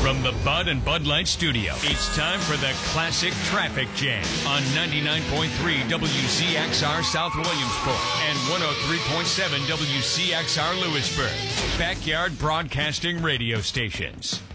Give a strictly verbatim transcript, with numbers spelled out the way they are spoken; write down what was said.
From the Bud and Bud Light studio, it's time for the Classic Traffic Jam on ninety-nine point three W C X R South Williamsport and one oh three point seven W C X R Lewisburg. Backyard Broadcasting Radio Stations.